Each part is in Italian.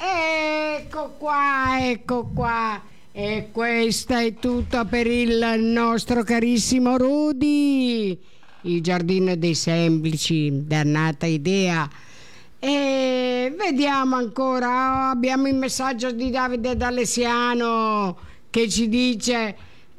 Ecco qua, ecco qua. E questa è tutta per il nostro carissimo Rudy. Il giardino dei semplici, dannata idea. E vediamo ancora, abbiamo il messaggio di Davide D'Alessiano che ci dice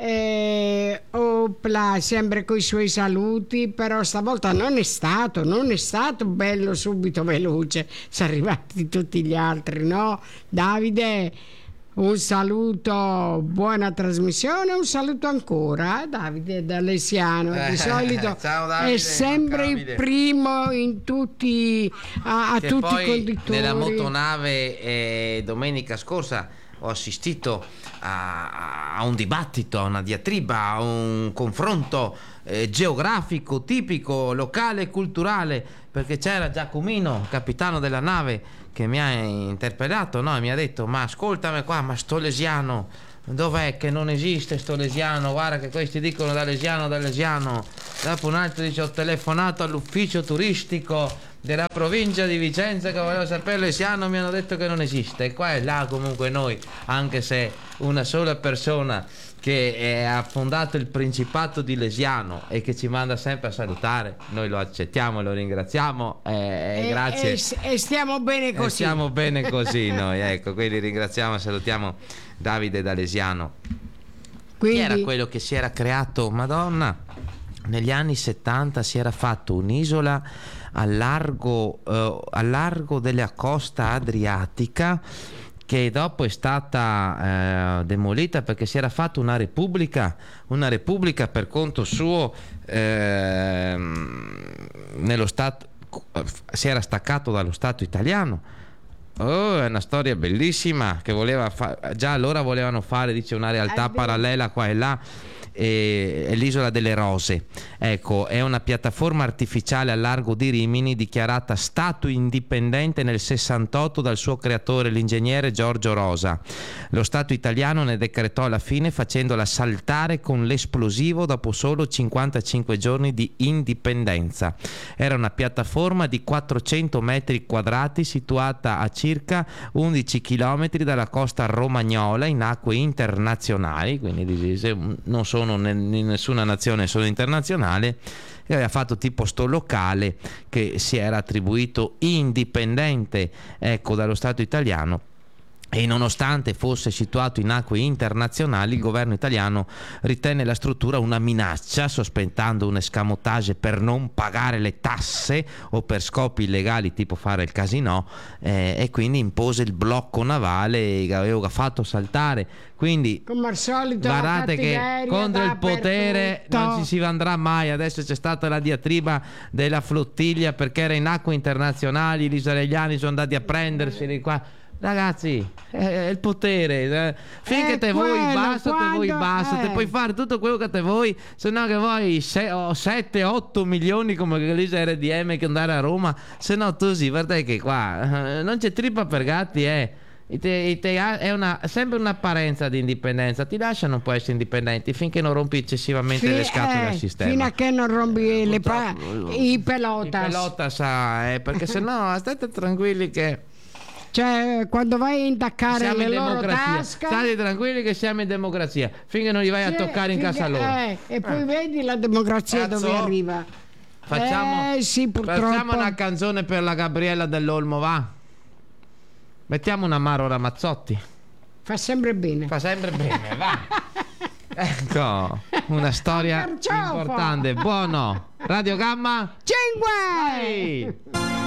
opla, sempre coi suoi saluti, però stavolta non è stato bello subito veloce, sono arrivati tutti gli altri, no? Davide, un saluto, buona trasmissione, un saluto ancora, Davide D'Alessiano. Di solito ciao Davide, è sempre il primo in tutti, a che tutti poi i conduttori. Nella motonave domenica scorsa ho assistito a un dibattito, a una diatriba, a un confronto geografico, tipico, locale, culturale, perché c'era Giacomino, capitano della nave, che mi ha interpellato, no? E mi ha detto: ma ascoltami qua, ma sto Lesiano dov'è che non esiste sto Lesiano? Guarda che questi dicono da Lesiano. Dopo un altro dice: ho telefonato all'ufficio turistico della provincia di Vicenza che volevo sapere Lesiano, mi hanno detto che non esiste. E qua e là comunque noi, anche se una sola persona che ha fondato il Principato di Lesiano e che ci manda sempre a salutare, noi lo accettiamo e lo ringraziamo, grazie, e stiamo bene così. Stiamo bene così noi, ecco, quindi ringraziamo e salutiamo Davide D'Alessiano. Quindi... Chi era quello che si era creato, Madonna, negli anni 70 si era fatto un'isola al largo della costa adriatica, che dopo è stata demolita perché si era fatta una repubblica per conto suo, nello stato, si era staccato dallo Stato italiano. È una storia bellissima che già allora volevano fare, dice, una realtà parallela qua e là. È l'isola delle Rose, ecco, è una piattaforma artificiale al largo di Rimini dichiarata stato indipendente nel 68 dal suo creatore, l'ingegnere Giorgio Rosa. Lo Stato italiano ne decretò la fine facendola saltare con l'esplosivo dopo solo 55 giorni di indipendenza. Era una piattaforma di 400 metri quadrati situata a circa 11 chilometri dalla costa romagnola in acque internazionali, quindi non sono in nessuna nazione, sono internazionale, e aveva fatto tipo sto locale che si era attribuito indipendente, ecco, dallo Stato italiano. E nonostante fosse situato in acque internazionali, il governo italiano ritenne la struttura una minaccia, sospettando un escamotage per non pagare le tasse o per scopi illegali tipo fare il casinò, e quindi impose il blocco navale che aveva fatto saltare. Quindi come al solito, guardate che contro il potere non ci si andrà mai. Adesso c'è stata la diatriba della flottiglia perché era in acque internazionali, gli israeliani sono andati a prendersi di qua. Ragazzi, è il potere, finché te vuoi basta, te puoi fare tutto quello che te vuoi, se no che vuoi 7-8 milioni come l'Isa RDM che andare a Roma, se no tu sì, guarda che qua non c'è trippa per gatti, è sempre un'apparenza di indipendenza, ti lasciano, può essere indipendenti finché non rompi eccessivamente le scatole al sistema, fino a che non rompi i pelotas, perché se no state tranquilli che, cioè, quando vai a intaccare le loro tasche, state tranquilli che siamo in democrazia finché non li vai a toccare in casa loro, e poi vedi la democrazia dove arriva. Facciamo una canzone per la Gabriella dell'Olmo, va? Mettiamo un Amaro Ramazzotti, fa sempre bene, va. Ecco, una storia importante. Buono, Radio Gamma 5.